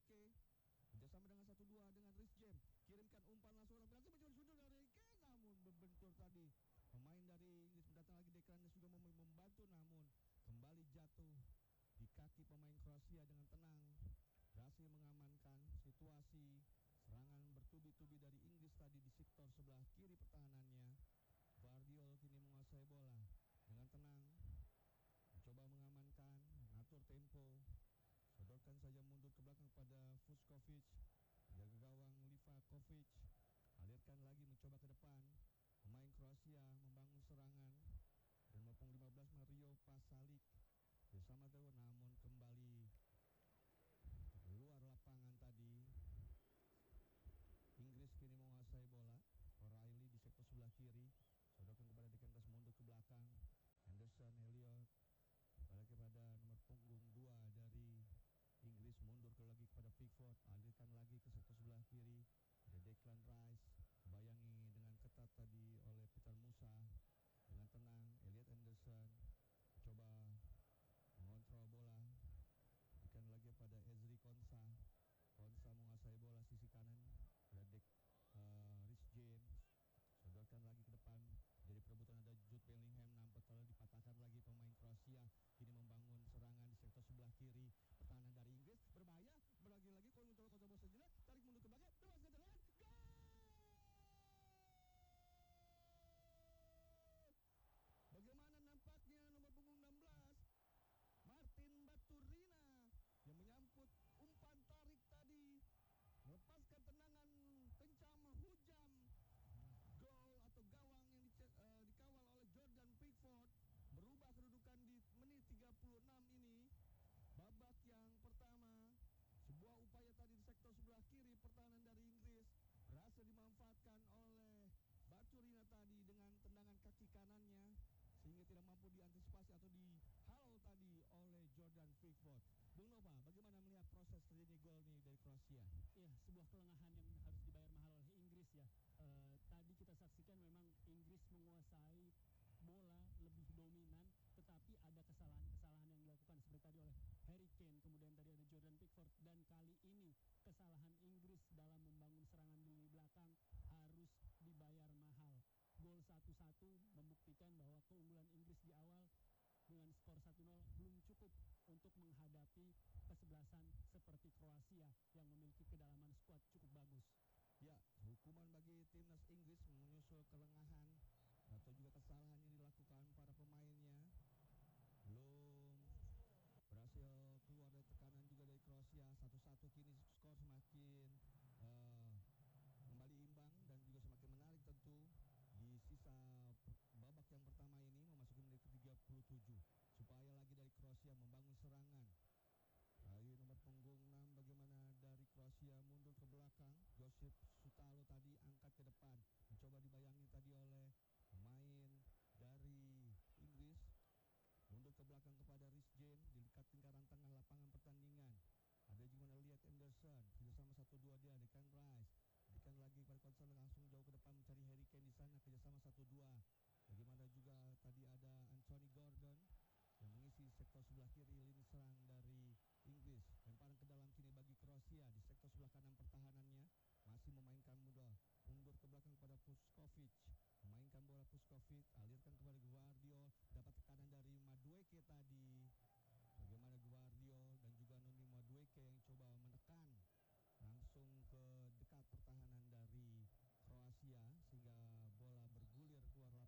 Madueke. Kerjasama dengan 1-2 dengan Rhys James. Kirimkan umpan langsung orang berhasil mencoba sudut dari Harry Kane, namun berbentur tadi. Pemain dari Inggris mendatang lagi, Declan Rice juga membantu, namun kembali jatuh di kaki pemain Kroasia dengan tenang. Berhasil mengamankan situasi serangan bertubi-tubi dari Inggris tadi di sektor sebelah kiri pertahanannya. Gvardiol kini menguasai bola dengan tenang, mencoba mengamankan, mengatur tempo. Sodorkan saja mundur ke belakang pada Vuskovic, jaga gawang Livakovic, alirkan lagi mencoba ke depan. Pemain Kroasia membangun serangan dan maupun 15 Mario Pasalic bersama Dewa, namun kembali keluar lapangan tadi. Inggris kini menguasai bola. O'Reilly di sektor sebelah kiri, sodorkan kepada Declan Rice, mundur ke belakang. Henderson, Elliot balik kepada nomor punggung 2 dari Inggris, mundur lagi kepada Pickford, alirkan lagi ke sektor sebelah kiri. Ada Declan Rice, bayangi dengan ketat tadi oleh Peter Musa. Dengan tenang, Elliot Anderson coba mengontrol bola, berikan lagi pada Ezri Konsa. Konsa menguasai bola sisi kanan, ada Rhys James, sodorkan lagi ke depan. Jadi perebutan ada Jude Bellingham, nampak telah dipatahkan lagi pemain Kroasia. Kini membangun serangan di sektor sebelah kiri. Pertahanan dari Inggris berbahaya, lagi-lagi kalau mencoba kontra bola sejenak, tarik mundur ke belakang, bebas kejalan, gol! Bagaimana nampaknya nomor punggung 16 Martin Baturina yang menyambut umpan tarik tadi, melepaskan tendangan kencang menghujam gol atau gawang yang dikawal oleh Jordan Pickford. Berubah kedudukan di menit 36 ini. Babak yang pertama, sebuah upaya tadi di sektor sebelah kiri pertahanan dari Inggris berhasil dimanfaatkan oleh Baturina tadi dengan tendangan kaki kanannya, sehingga tidak mampu diantisipasi atau dihalau tadi oleh Jordan Pickford. Bung Nova, bagaimana melihat proses terjadi gol nih dari Kroasia? Iya, sebuah kelengahan yang harus dibayar mahal oleh Inggris ya. Tadi kita saksikan memang Inggris menguasai bola lebih dominan, tetapi ada kesalahan-kesalahan yang dilakukan seperti tadi oleh Harry Kane, kemudian tadi ada Jordan Pickford, dan kali ini kesalahan Inggris dalam membangun serangan di lini belakang harus dibayar mahal. Gol 1-1 membuktikan bahwa keunggulan Inggris di awal dengan skor 1-0 belum cukup untuk menghadapi kesebelasan seperti Kroasia yang memiliki kedalaman skuad cukup bagus. Ya, hukuman bagi timnas Inggris menyusul kelengahan atau juga kesalahan yang dilakukan para pemainnya. Belum berhasil keluar dari tekanan juga dari Kroasia. 1-1 kini skor semakin kembali imbang dan juga semakin menarik tentu di sisa babak yang pertama ini memasuki menit ke-37. Supaya lagi dari Kroasia membangun serangan. Lagi nomor punggung 6 bagaimana dari Kroasia mundur ke belakang. Josip Sutalo tadi angkat ke depan, mencoba dibayangi tadi oleh pemain dari Inggris. Mundur ke belakang kepada Rhys James di dekat lingkaran tengah lapangan pertandingan. Ada juga Elliot Anderson, kerjasama 1-2 dia, Declan Rice. Berikan lagi kepada Konsa, langsung jauh ke depan mencari Harry Kane di sana, kerjasama 1-2. Bagaimana juga tadi ada Anthony Gordon yang mengisi sektor sebelah kiri lini serang dari Inggris. Lemparan ke dalam kini bagi Kroasia di sektor sebelah kanan pertahanannya. Masih memainkan mundur ke belakang kepada Vuskovic. Memainkan bola Vuskovic, alirkan kepada Gvardiol. Dapat tekanan dari Madueke tadi. Bagaimana Gvardiol dan juga Noni Madueke yang coba menekan langsung ke dekat pertahanan dari Kroasia, sehingga bola bergulir keluar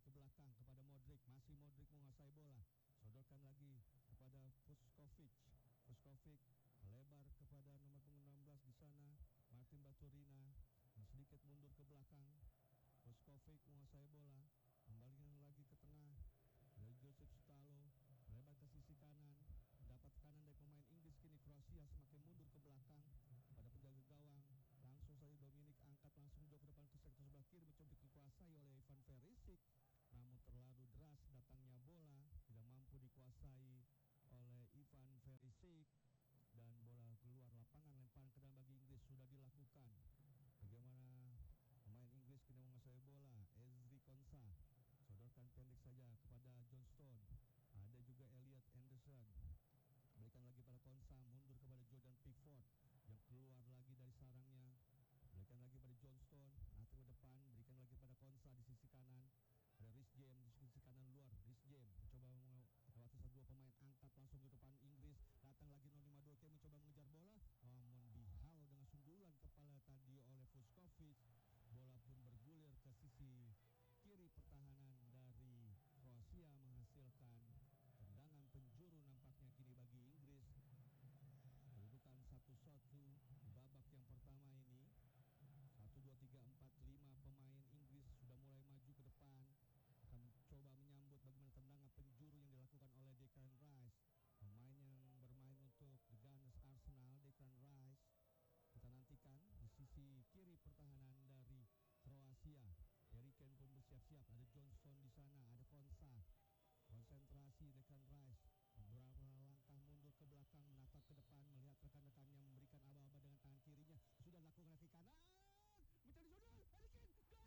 ke belakang kepada Modric, masih Modric menguasai bola, sodorkan lagi kepada Puskovic. Puskovic lebar kepada nomor punggung 16 di sana, Martin Baturina yang sedikit mundur ke belakang. Puskovic menguasai bola, kembalikan lagi ke tengah. Dari Joseph Sutalo lebar ke sisi kanan, dapat kanan dari pemain Inggris. Kini Kroasia semakin mundur ke belakang pada penjaga gawang. Langsung saja Dominik angkat langsung jauh ke depan ke sektor sebelah kiri, mencoba dikuasai oleh Ivan Perisic, namun terlalu deras datangnya bola, tidak mampu dikuasai oleh Ivan Perisic dan bola keluar lapangan. Lemparan ke dalam bagi Inggris sudah dilakukan. Bagaimana pemain Inggris kini menguasai bola? Ezri Konsa sodorkan pendek saja kepada John Stone. Ada juga Elliot Anderson, berikan lagi pada Konsa, mundur kepada Jordan Pickford yang keluar lagi dari sarangnya, berikan lagi pada John Stone, nanti ke depan, berikan lagi pada Konsa di sisi kanan. Ada Rhys James di sisi kanan luar. Rhys James mencoba melewati dua pemain, angkat langsung ke depan Inggris. Datang lagi Noni Madueke mencoba mengejar bola, namun dihalau dengan sundulan kepala tadi oleh Puskovic. Bola pun bergulir ke sisi kiri pertahanan dari Kroasia, menghasilkan tendangan penjuru nampaknya kini bagi Inggris. Kedudukan 1-1 di babak yang pertama ini. 1, 2, 3, 4, 5 pemain Inggris sudah mulai maju ke depan, akan mencoba menyambut bagaimana tendangan penjuru yang dilakukan oleh Declan Rice, pemain yang bermain untuk The Gunners Arsenal. Declan Rice kita nantikan di sisi kiri pertahanan dari Kroasia. Harry Kane pun bersiap-siap, ada Johnson di sana, ada Konsa. Konsentrasi Declan Rice, beberapa langkah mundur ke belakang, menatap ke depan, melihat rekan-rekannya, memberikan aba-aba dengan tangan kirinya. Sudah dilakukan kaki kanan, mencari zona, Harry Kane, gol!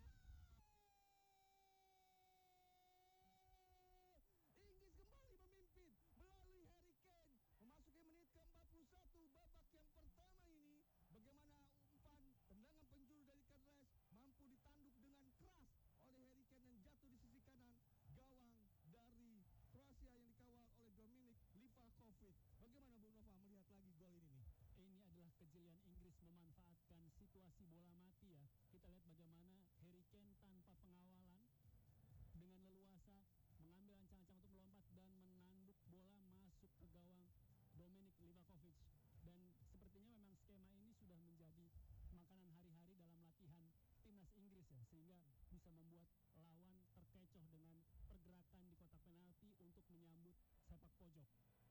Inggris kembali memimpin melalui Harry Kane, memasuki menit ke-41 babak yang pertama ini. Bagaimana umpan tendangan penjuru dari Declan Rice mampu ditanduk dengan keras oleh Harry Kane dan jatuh di sisi kanan gawang dari Kroasia yang dikawal oleh Dominik Livakovic. Bagaimana Bung Nova melihat lagi gol ini nih? Ini adalah kejelian Inggris memanfaatkan situasi bola mati ya. Kita lihat bagaimana Harry Kane tanpa pengawalan dengan leluasa mengambil ancang-ancang untuk melompat dan menanduk bola masuk ke gawang Dominik Livakovic. Dan sepertinya memang skema ini sudah menjadi makanan hari-hari dalam latihan timnas Inggris ya, sehingga bisa membuat lawan terkecoh dengan pergerakan di kotak penalti untuk menyambut sepak pojok.